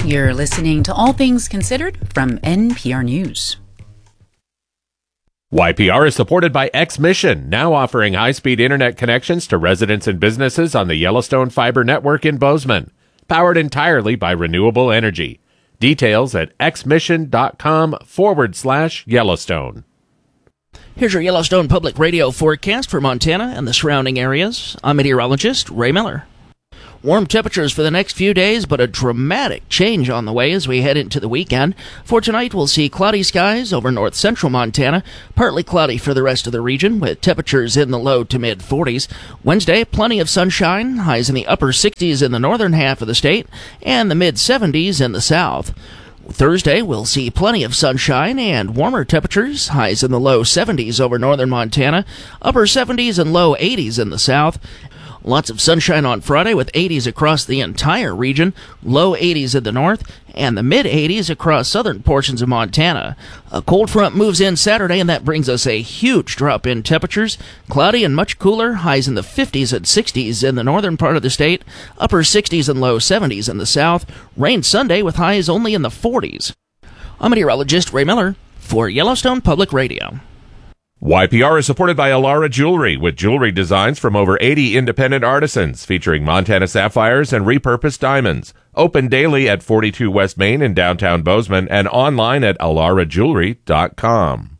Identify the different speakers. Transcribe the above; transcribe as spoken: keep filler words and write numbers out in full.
Speaker 1: You're listening to All Things Considered from N P R News.
Speaker 2: Y P R is supported by X-Mission, now offering high-speed internet connections to residents and businesses on the Yellowstone Fiber Network in Bozeman, powered entirely by renewable energy. Details at xmission.com forward slash Yellowstone.
Speaker 3: Here's your Yellowstone Public Radio forecast for Montana and the surrounding areas. I'm meteorologist Ray Miller. Warm temperatures for the next few days, but a dramatic change on the way as we head into the weekend. For tonight, we'll see cloudy skies over north central Montana, partly cloudy for the rest of the region, with temperatures in the low to mid forties. Wednesday, plenty of sunshine, highs in the upper sixties in the northern half of the state, and the mid seventies in the south. Thursday, we'll see plenty of sunshine and warmer temperatures, highs in the low seventies over northern Montana, upper seventies and low eighties in the south. Lots of sunshine on Friday with eighties across the entire region, low eighties in the north, and the mid eighties across southern portions of Montana. A cold front moves in Saturday, and that brings us a huge drop in temperatures. Cloudy and much cooler, highs in the fifties and sixties in the northern part of the state, upper sixties and low seventies in the south. Rain Sunday with highs only in the forties. I'm meteorologist Ray Miller for Yellowstone Public Radio.
Speaker 2: Y P R is supported by Alara Jewelry, with jewelry designs from over eighty independent artisans featuring Montana sapphires and repurposed diamonds. Open daily at forty-two West Main in downtown Bozeman and online at alara jewelry dot com.